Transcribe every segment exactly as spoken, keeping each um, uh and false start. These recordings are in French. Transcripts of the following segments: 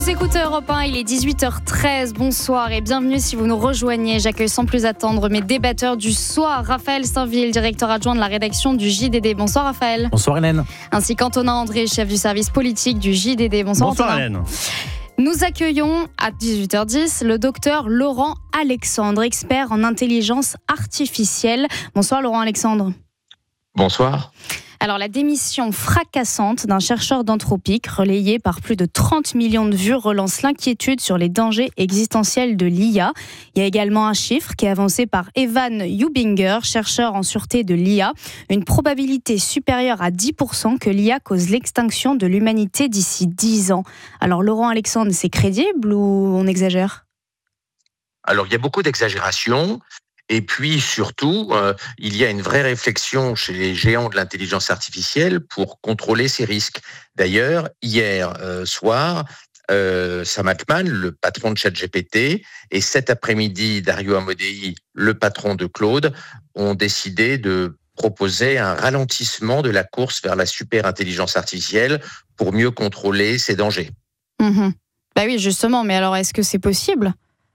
Vous écoutez Europe un, il est dix-huit heures treize, bonsoir et bienvenue si vous nous rejoignez. J'accueille sans plus attendre mes débatteurs du soir, Raphaël Saint-Ville, directeur adjoint de la rédaction du J D D. Bonsoir Raphaël. Bonsoir Hélène. Ainsi qu'Antonin André, chef du service politique du J D D. Bonsoir, Bonsoir Antonin. Hélène. Nous accueillons à dix-huit heures dix le docteur Laurent Alexandre, expert en intelligence artificielle. Bonsoir Laurent Alexandre. Bonsoir. Alors, la démission fracassante d'un chercheur d'Anthropic, relayée par plus de trente millions de vues, relance l'inquiétude sur les dangers existentiels de l'I A. Il y a également un chiffre qui est avancé par Evan Hubinger, chercheur en sûreté de l'I A. Une probabilité supérieure à dix pour cent que l'I A cause l'extinction de l'humanité d'ici dix ans. Alors, Laurent Alexandre, c'est crédible ou on exagère ? Alors, il y a beaucoup d'exagération. Et puis, surtout, euh, il y a une vraie réflexion chez les géants de l'intelligence artificielle pour contrôler ces risques. D'ailleurs, hier euh, soir, euh, Sam Altman, le patron de ChatGPT, et cet après-midi, Dario Amodei, le patron de Claude, ont décidé de proposer un ralentissement de la course vers la super-intelligence artificielle pour mieux contrôler ces dangers. Mmh. Bah oui, justement, mais alors est-ce que c'est possible ?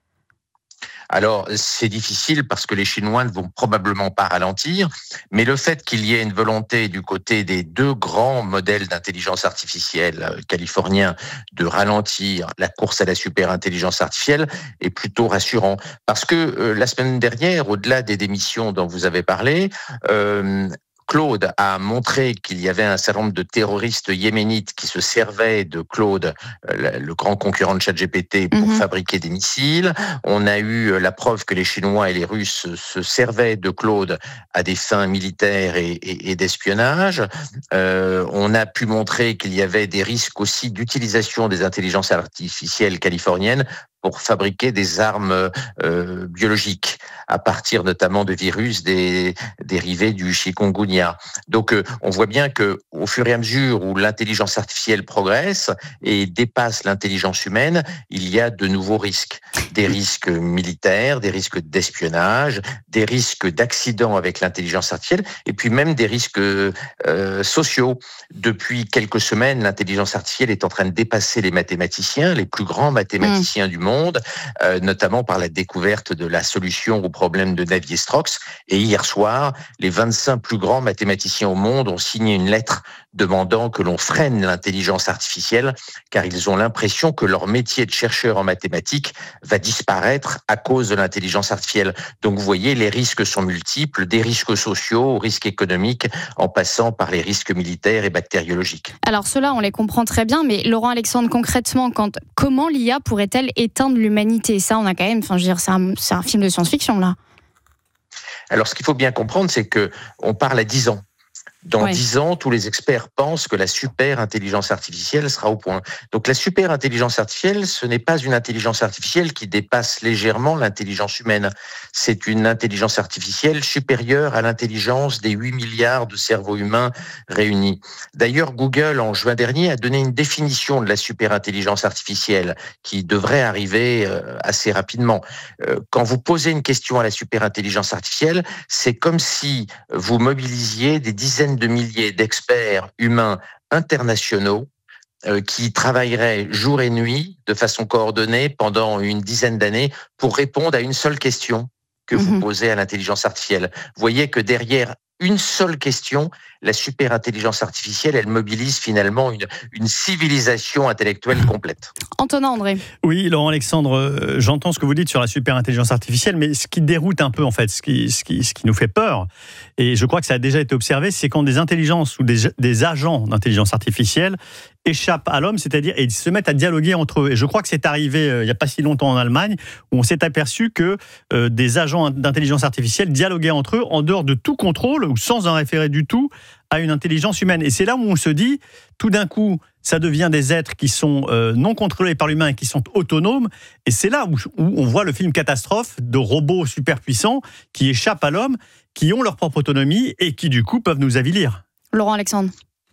Alors, c'est difficile parce que les Chinois ne vont probablement pas ralentir, mais le fait qu'il y ait une volonté du côté des deux grands modèles d'intelligence artificielle californiens de ralentir la course à la super-intelligence artificielle est plutôt rassurant. Parce que euh, la semaine dernière, au-delà des démissions dont vous avez parlé, euh, Claude a montré qu'il y avait un certain nombre de terroristes yéménites qui se servaient de Claude, le grand concurrent de ChatGPT, pour mmh. fabriquer des missiles. On a eu la preuve que les Chinois et les Russes se servaient de Claude à des fins militaires et, et, et d'espionnage. Euh, on a pu montrer qu'il y avait des risques aussi d'utilisation des intelligences artificielles californiennes pour fabriquer des armes euh, biologiques, à partir notamment de virus des, dérivés du chikungunya. Donc, euh, on voit bien que, au fur et à mesure où l'intelligence artificielle progresse et dépasse l'intelligence humaine, il y a de nouveaux risques. Des risques militaires, des risques d'espionnage, des risques d'accidents avec l'intelligence artificielle, et puis même des risques euh, sociaux. Depuis quelques semaines, l'intelligence artificielle est en train de dépasser les mathématiciens, les plus grands mathématiciens mmh. du monde, euh, notamment par la découverte de la solution au problème de Navier-Stokes. Et hier soir, les vingt-cinq plus grands mathématiciens au monde ont signé une lettre demandant que l'on freine l'intelligence artificielle, car ils ont l'impression que leur métier de chercheur en mathématiques va disparaître à cause de l'intelligence artificielle. Donc vous voyez, les risques sont multiples, des risques sociaux aux risques économiques, en passant par les risques militaires et bactériologiques. Alors ceux-là, on les comprend très bien, mais Laurent Alexandre, concrètement, quand, comment l'I A pourrait-elle éteindre l'humanité ? Ça, on a quand même, enfin, je veux dire, c'est un, c'est un film de science-fiction, là. Alors, ce qu'il faut bien comprendre, c'est que on parle à dix ans. Dans oui. dix ans, tous les experts pensent que la super-intelligence artificielle sera au point. Donc la super-intelligence artificielle, ce n'est pas une intelligence artificielle qui dépasse légèrement l'intelligence humaine. C'est une intelligence artificielle supérieure à l'intelligence des huit milliards de cerveaux humains réunis. D'ailleurs, Google, en juin dernier, a donné une définition de la super-intelligence artificielle qui devrait arriver assez rapidement. Quand vous posez une question à la super-intelligence artificielle, c'est comme si vous mobilisiez des dizaines de milliers d'experts humains internationaux euh, qui travailleraient jour et nuit de façon coordonnée pendant une dizaine d'années pour répondre à une seule question que mmh. vous posez à l'intelligence artificielle. Vous voyez que derrière une seule question, la super-intelligence artificielle, elle mobilise finalement une, une civilisation intellectuelle complète. Antonin André. Oui, Laurent Alexandre, euh, j'entends ce que vous dites sur la super-intelligence artificielle, mais ce qui déroute un peu, en fait, ce qui, ce qui, ce qui nous fait peur, et je crois que ça a déjà été observé, c'est quand des intelligences ou des, des agents d'intelligence artificielle échappent à l'homme, c'est-à-dire et ils se mettent à dialoguer entre eux. Et je crois que c'est arrivé euh, il n'y a pas si longtemps en Allemagne, où on s'est aperçu que euh, des agents d'intelligence artificielle dialoguaient entre eux en dehors de tout contrôle, ou sans en référer du tout à une intelligence humaine. Et c'est là où on se dit, tout d'un coup, ça devient des êtres qui sont euh, non contrôlés par l'humain et qui sont autonomes. Et c'est là où, où on voit le film catastrophe de robots super puissants qui échappent à l'homme, qui ont leur propre autonomie et qui, du coup, peuvent nous avilir. Laurent Alexandre.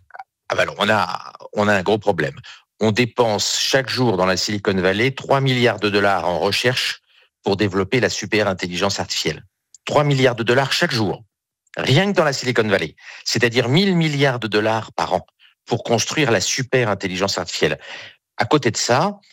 Ah ben alors, on a, on a un gros problème. On dépense chaque jour dans la Silicon Valley trois milliards de dollars en recherche pour développer la super-intelligence artificielle. trois milliards de dollars chaque jour. Rien que dans la Silicon Valley. C'est-à-dire mille milliards de dollars par an pour construire la super-intelligence artificielle. À côté de ça,